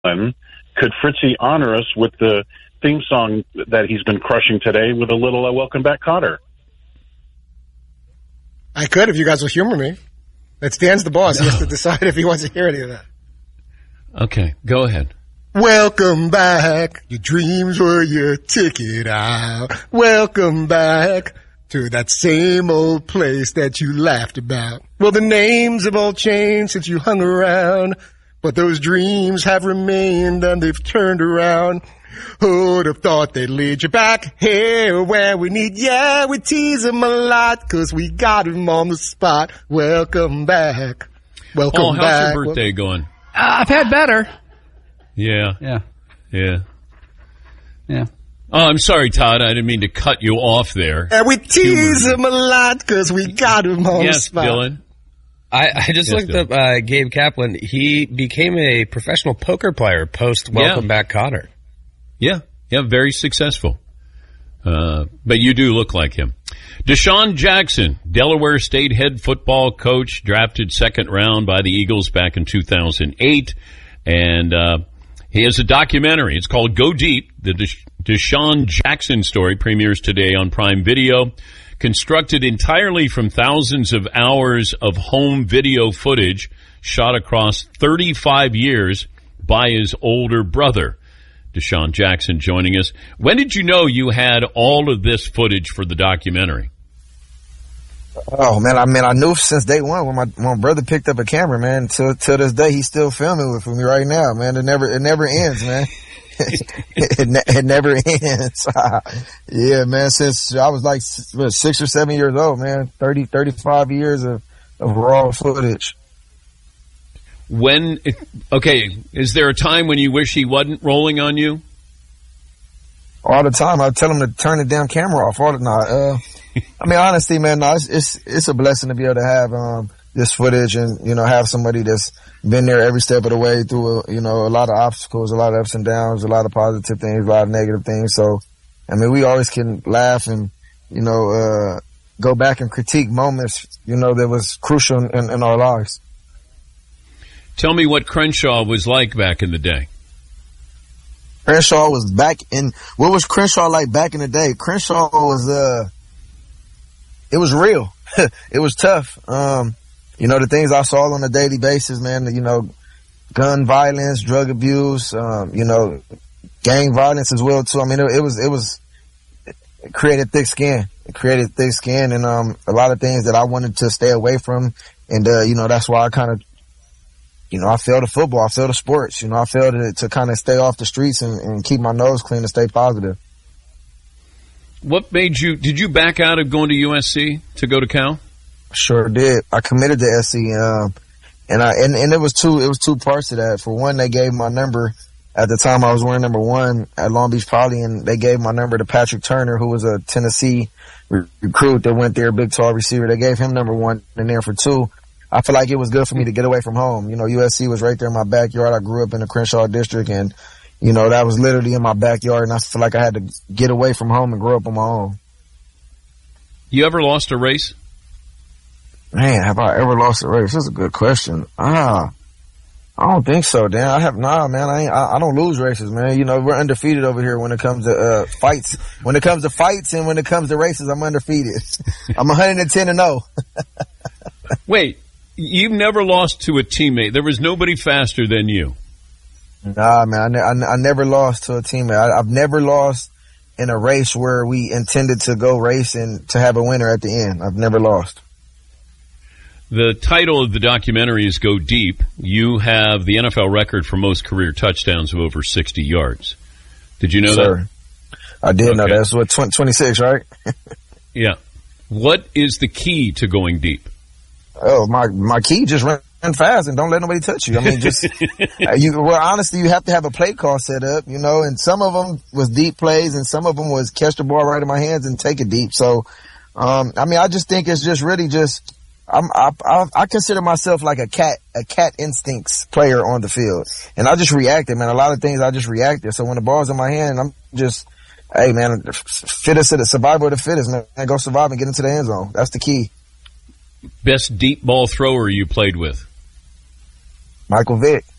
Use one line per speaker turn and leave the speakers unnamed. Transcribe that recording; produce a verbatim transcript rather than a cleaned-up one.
Could Fritzy honor us with the theme song that he's been crushing today with a little uh, Welcome Back, Kotter?
I could if you guys will humor me. It's Dan's the boss. No. He has to decide if he wants to hear any of that.
Okay, go ahead.
Welcome back. Your dreams were your ticket out. Welcome back to that same old place that you laughed about. Well, the names have all changed since you hung around, but those dreams have remained and they've turned around. Who'd have thought they'd lead you back here where we need? Yeah, we tease them a lot because we got him on the spot. Welcome back. Welcome
oh, how's
back.
your birthday going?
Uh, I've had better.
Yeah.
Yeah.
Yeah.
Yeah.
Oh, I'm sorry, Todd. I didn't mean to cut you off there.
And we tease him a lot because we got him on
yes,
the spot.
Dylan.
I, I just yes,
looked
Dylan. up uh, Gabe Kaplan. He became a professional poker player post Welcome yeah. Back, Kotter.
Yeah. Yeah, very successful. Uh, but you do look like him. Deshaun Jackson, Delaware State head football coach, drafted second round by the Eagles back in two thousand eight. And uh, he has a documentary. It's called Go Deep. The Desha- Deshaun Jackson story premieres today on Prime Video. Constructed entirely from thousands of hours of home video footage shot across thirty-five years by his older brother. Deshaun Jackson joining us. When did you know you had all of this footage for the documentary?
Oh man, I mean, I knew since day one when my when my brother picked up a camera, man. Till till this day, he's still filming with me right now, man. It never it never ends, man. it, ne- it never ends. Yeah, man. Since I was like what, six or seven years old, man. thirty, thirty-five years of of raw footage.
When, okay, is there a time when you wish he wasn't rolling on you?
All the time. I tell him to turn the damn camera off. All the time. Uh, I mean, honestly, man, no, it's, it's it's a blessing to be able to have um this footage and, you know, have somebody that's been there every step of the way through, a, you know, a lot of obstacles, a lot of ups and downs, a lot of positive things, a lot of negative things. So, I mean, we always can laugh and, you know, uh go back and critique moments, you know, that was crucial in, in our lives.
Tell me what Crenshaw was like back in the day.
Crenshaw was back in, what was Crenshaw like back in the day? Crenshaw was, uh, it was real. It was tough. Um, you know, the things I saw on a daily basis, man, you know, gun violence, drug abuse, um, you know, gang violence as well too. I mean, it, it was, it was, it created thick skin. It created thick skin and, um, a lot of things that I wanted to stay away from. And, uh, you know, that's why I kind of, You know, I failed the football. I failed the sports. You know, I failed to, to kind of stay off the streets and, and keep my nose clean and stay positive.
What made you, did you back out of going to U S C to go to Cal?
Sure did. I committed to S C, um, and I, and, and it was two, it was two parts to that. For one, they gave my number at the time I was wearing number one at Long Beach Poly, and they gave my number to Patrick Turner, who was a Tennessee re- recruit that went there, big tall receiver. They gave him number one in there for two. I feel like it was good for me to get away from home. You know, U S C was right there in my backyard. I grew up in the Crenshaw district and, you know, that was literally in my backyard, and I feel like I had to get away from home and grow up on my own.
You ever lost a race?
Man, have I ever lost a race? That's a good question. Ah, I don't think so, Dan. I have, nah, man, I ain't, I, I don't lose races, man. You know, we're undefeated over here when it comes to, uh, fights. When it comes to fights and when it comes to races, I'm undefeated. I'm one hundred ten and oh.
Wait. You've never lost to a teammate. There was nobody faster than you.
Nah, man, I, ne- I, I never lost to a teammate. I, I've never lost in a race where we intended to go race and to have a winner at the end. I've never lost.
The title of the documentary is Go Deep. You have the N F L record for most career touchdowns of over sixty yards. Did you know
Sir,
that?
I did
okay.
know that. That's what, twenty-six, right?
Yeah. What is the key to going deep?
Oh, my, my key, just run fast and don't let nobody touch you. I mean, just, you, well, honestly, you have to have a play call set up, you know, and some of them was deep plays and some of them was catch the ball right in my hands and take it deep. So, um, I mean, I just think it's just really just, I'm, I, I, I consider myself like a cat, a cat instincts player on the field. And I just reacted, man. A lot of things I just reacted. So when the ball's in my hand, I'm just, hey, man, fittest of the survival of the fittest, man. Go survive and get into the end zone. That's the key.
Best deep ball thrower you played with?
Michael Vick.